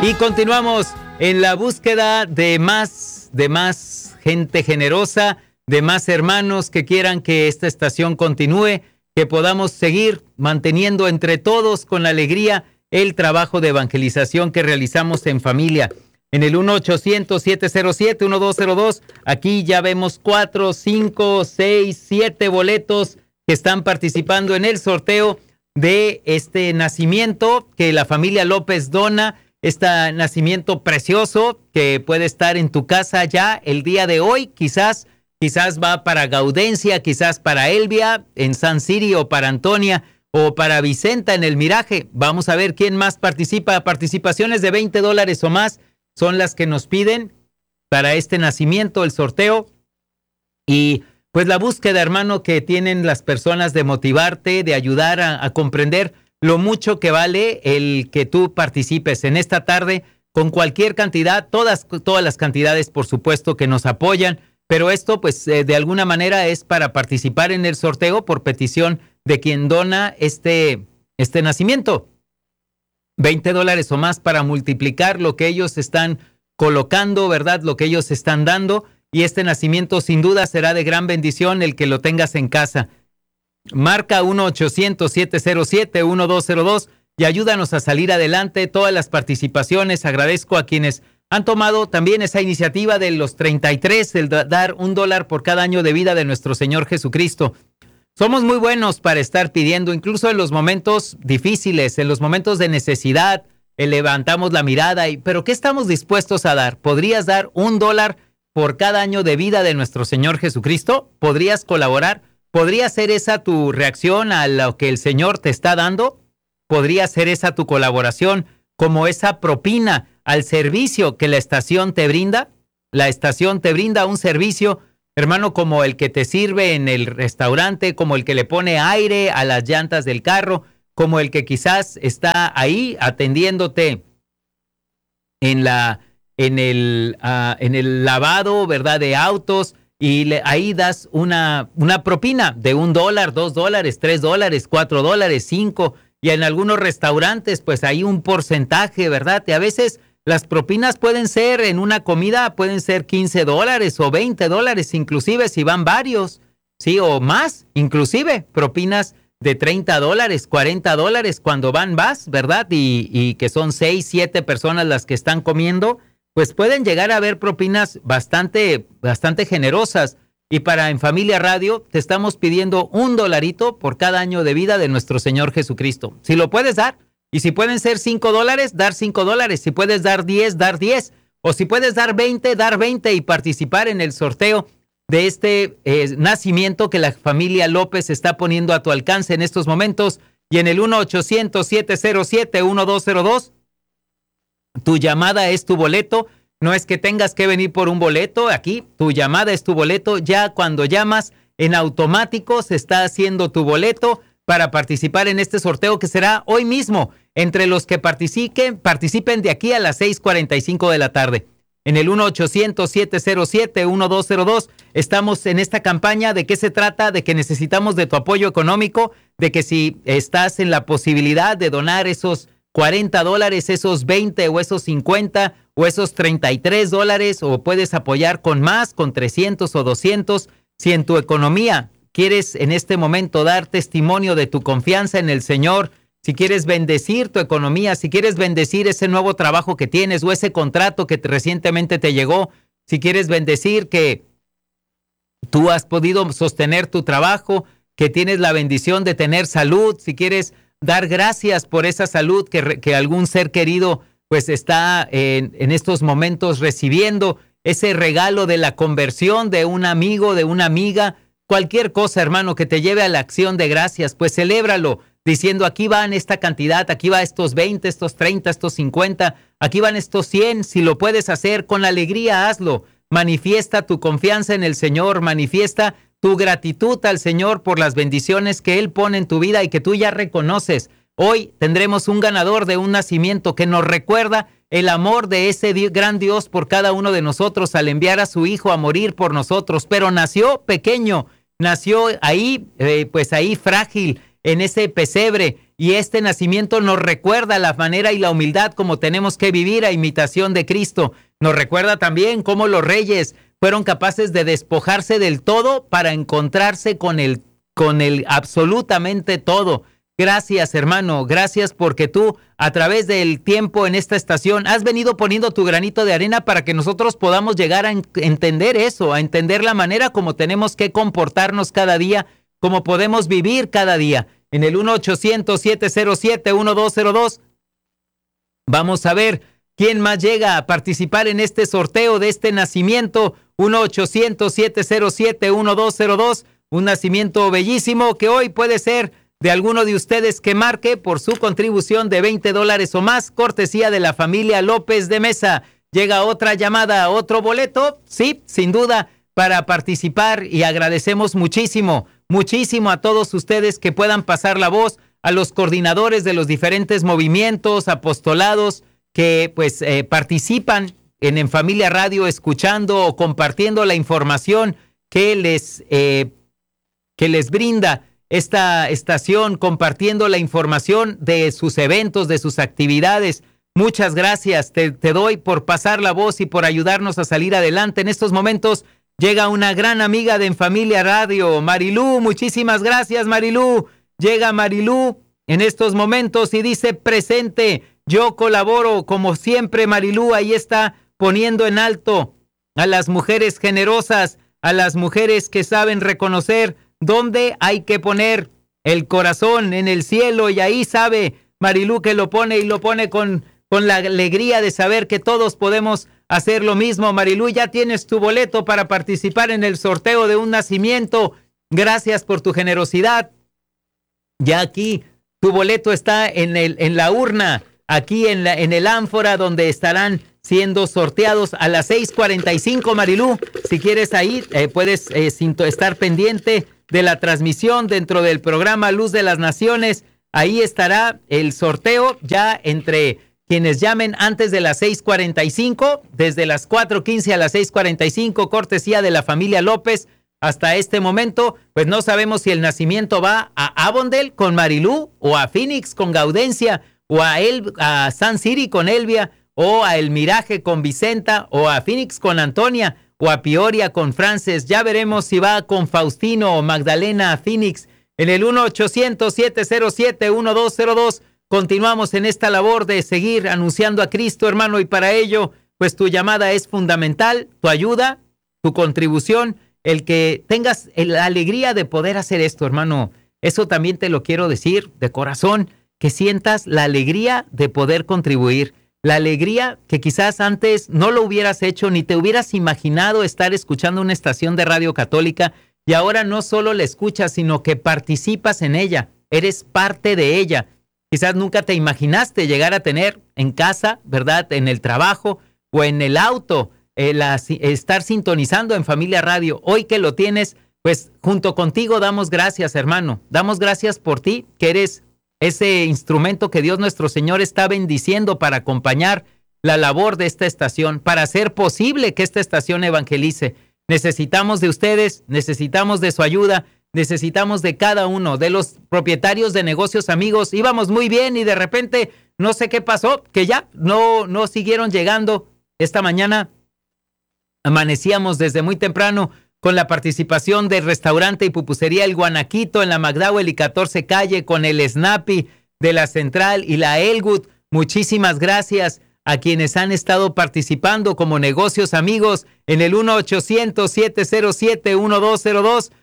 Y continuamos en la búsqueda de más gente generosa, de más hermanos que quieran que esta estación continúe, que podamos seguir manteniendo entre todos con alegría el trabajo de evangelización que realizamos en familia. En el 1-800-707-1202, aquí ya vemos 4, 5, 6, 7 boletos que están participando en el sorteo de este nacimiento que la familia López dona. Este nacimiento precioso que puede estar en tu casa ya el día de hoy. Quizás va para Gaudencia, quizás para Elvia en San Ciri, o para Antonia, o para Vicenta en el Miraje. Vamos a ver quién más participa. Participaciones de $20 o más son las que nos piden para este nacimiento, el sorteo. Y pues la búsqueda, hermano, que tienen las personas de motivarte, de ayudar a comprender lo mucho que vale el que tú participes en esta tarde con cualquier cantidad, todas las cantidades, por supuesto, que nos apoyan, pero esto, pues, de alguna manera es para participar en el sorteo por petición de quien dona este nacimiento. $20 o más para multiplicar lo que ellos están colocando, ¿verdad? Lo que ellos están dando, y este nacimiento sin duda será de gran bendición el que lo tengas en casa. Marca 1-800-707-1202 y ayúdanos a salir adelante. Todas las participaciones, agradezco a quienes han tomado también esa iniciativa de los 33, el dar $1 por cada año de vida de nuestro Señor Jesucristo. Somos muy buenos para estar pidiendo, incluso en los momentos difíciles, en los momentos de necesidad, levantamos la mirada, pero ¿qué estamos dispuestos a dar? ¿Podrías dar $1 por cada año de vida de nuestro Señor Jesucristo? ¿Podrías colaborar? ¿Podría ser esa tu reacción a lo que el Señor te está dando? ¿Podría ser esa tu colaboración como esa propina al servicio que la estación te brinda? La estación te brinda un servicio, hermano, como el que te sirve en el restaurante, como el que le pone aire a las llantas del carro, como el que quizás está ahí atendiéndote en el lavado, ¿verdad?, de autos. Y ahí das una propina de $1, $2, $3, $4, 5, y en algunos restaurantes pues hay un porcentaje, ¿verdad? Y a veces las propinas pueden ser en una comida, pueden ser $15 o $20, inclusive si van varios, sí, o más, inclusive propinas de $30, $40 cuando van más, ¿verdad? Y que son 6, 7 personas las que están comiendo, pues pueden llegar a haber propinas bastante generosas. Y para En Familia Radio te estamos pidiendo $1 por cada año de vida de nuestro Señor Jesucristo. Si lo puedes dar, y si pueden ser $5, dar $5. Si puedes dar 10, dar 10. O si puedes dar 20, dar 20 y participar en el sorteo de este nacimiento que la familia López está poniendo a tu alcance en estos momentos. Y en el 1-800-707-1202, tu llamada es tu boleto. No es que tengas que venir por un boleto aquí. Tu llamada es tu boleto. Ya cuando llamas, en automático se está haciendo tu boleto para participar en este sorteo que será hoy mismo. Entre los que participen de aquí a las 6:45 de la tarde. En el 1-800-707-1202 estamos en esta campaña. ¿De qué se trata? De que necesitamos de tu apoyo económico, de que si estás en la posibilidad de donar esos $40, esos 20 o esos 50 o esos $33, o puedes apoyar con más, con 300 o 200. Si en tu economía quieres en este momento dar testimonio de tu confianza en el Señor, si quieres bendecir tu economía, si quieres bendecir ese nuevo trabajo que tienes o ese contrato que recientemente te llegó, si quieres bendecir que tú has podido sostener tu trabajo, que tienes la bendición de tener salud, si quieres dar gracias por esa salud que algún ser querido pues está en estos momentos recibiendo, ese regalo de la conversión de un amigo, de una amiga, cualquier cosa, hermano, que te lleve a la acción de gracias, pues celébralo diciendo: aquí van esta cantidad, aquí va estos 20, estos 30, estos 50, aquí van estos 100. Si lo puedes hacer con alegría, hazlo. Manifiesta tu confianza en el Señor, manifiesta tu gratitud al Señor por las bendiciones que Él pone en tu vida y que tú ya reconoces. Hoy tendremos un ganador de un nacimiento que nos recuerda el amor de ese gran Dios por cada uno de nosotros al enviar a su Hijo a morir por nosotros, pero nació pequeño, nació ahí, pues ahí frágil, en ese pesebre. Y este nacimiento nos recuerda la manera y la humildad como tenemos que vivir a imitación de Cristo. Nos recuerda también cómo los reyes fueron capaces de despojarse del todo para encontrarse con el absolutamente todo. Gracias, hermano, gracias porque tú a través del tiempo en esta estación has venido poniendo tu granito de arena para que nosotros podamos llegar a entender eso, a entender la manera como tenemos que comportarnos cada día, cómo podemos vivir cada día. En el 1-800-707-1202 vamos a ver quién más llega a participar en este sorteo de este nacimiento. 1-800-707-1202, un nacimiento bellísimo que hoy puede ser de alguno de ustedes que marque por su contribución de $20 o más, cortesía de la familia López de Mesa. Llega otra llamada, otro boleto, sí, sin duda, para participar, y agradecemos muchísimo a todos ustedes que puedan pasar la voz, a los coordinadores de los diferentes movimientos, apostolados que pues participan en Familia Radio, escuchando o compartiendo la información que les brinda esta estación, compartiendo la información de sus eventos, de sus actividades. Muchas gracias, te doy por pasar la voz y por ayudarnos a salir adelante. En estos momentos llega una gran amiga de En Familia Radio, Marilú. Muchísimas gracias, Marilú. Llega Marilú en estos momentos y dice: presente, yo colaboro. Como siempre, Marilú ahí está poniendo en alto a las mujeres generosas, a las mujeres que saben reconocer dónde hay que poner el corazón en el cielo, y ahí sabe Marilú que lo pone, y lo pone con la alegría de saber que todos podemos hacer lo mismo. Marilú, ya tienes tu boleto para participar en el sorteo de un nacimiento. Gracias por tu generosidad. Ya aquí tu boleto está en la urna, aquí en el ánfora donde estarán siendo sorteados a las 6:45, Marilú. Si quieres ahí, puedes estar pendiente de la transmisión dentro del programa Luz de las Naciones. Ahí estará el sorteo ya entre quienes llamen antes de las 6:45, desde las 4:15 a las 6:45, cortesía de la familia López. Hasta este momento, pues no sabemos si el nacimiento va a Avondale con Marilú, o a Phoenix con Gaudencia, o a Sun City con Elvia, o a El Miraje con Vicenta, o a Phoenix con Antonia, o a Peoria con Frances. Ya veremos si va con Faustino o Magdalena a Phoenix. En el 1-800-707-1202 continuamos en esta labor de seguir anunciando a Cristo, hermano, y para ello, pues tu llamada es fundamental, tu ayuda, tu contribución, el que tengas la alegría de poder hacer esto, hermano. Eso también te lo quiero decir de corazón, que sientas la alegría de poder contribuir. La alegría que quizás antes no lo hubieras hecho, ni te hubieras imaginado estar escuchando una estación de radio católica, y ahora no solo la escuchas, sino que participas en ella, eres parte de ella. Quizás nunca te imaginaste llegar a tener en casa, ¿verdad?, en el trabajo o en el auto, estar sintonizando en Familia Radio. Hoy que lo tienes, pues junto contigo damos gracias, hermano. Damos gracias por ti, que eres ese instrumento que Dios nuestro Señor está bendiciendo para acompañar la labor de esta estación, para hacer posible que esta estación evangelice. Necesitamos de ustedes, necesitamos de su ayuda, necesitamos de cada uno, de los propietarios de negocios, amigos. Íbamos muy bien y de repente no sé qué pasó, que ya no siguieron llegando. Esta mañana amanecíamos desde muy temprano con la participación del restaurante y pupusería El Guanaquito en la McDowell y 14 Calle, con el Snappy de la Central y la Elwood. Muchísimas gracias a quienes han estado participando como negocios, amigos, en el 1-800-707-1202,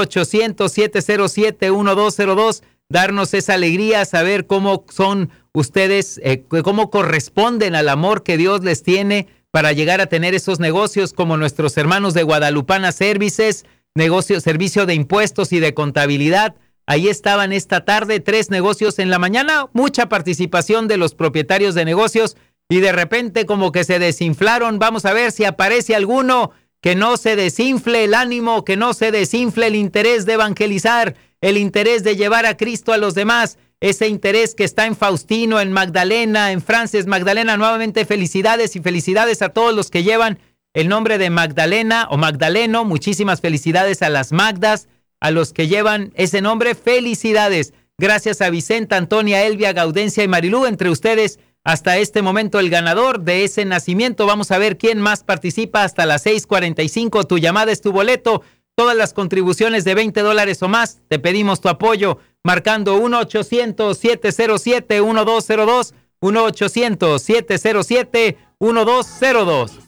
1-800-707-1202, darnos esa alegría, saber cómo son ustedes, cómo corresponden al amor que Dios les tiene para llegar a tener esos negocios, como nuestros hermanos de Guadalupana Services, servicio de impuestos y de contabilidad. Ahí estaban esta tarde 3 negocios en la mañana, mucha participación de los propietarios de negocios, y de repente como que se desinflaron. Vamos a ver si aparece alguno. Que no se desinfle el ánimo, que no se desinfle el interés de evangelizar, el interés de llevar a Cristo a los demás, ese interés que está en Faustino, en Magdalena, en Frances. Magdalena, nuevamente felicidades, y felicidades a todos los que llevan el nombre de Magdalena o Magdaleno. Muchísimas felicidades a las Magdas, a los que llevan ese nombre, felicidades. Gracias a Vicenta, Antonia, Elvia, Gaudencia y Marilú. Entre ustedes, hasta este momento, el ganador de ese nacimiento. Vamos a ver quién más participa hasta las 6:45. Tu llamada es tu boleto. Todas las contribuciones de $20 o más, te pedimos tu apoyo, marcando 1-800-707-1202, 1-800-707-1202.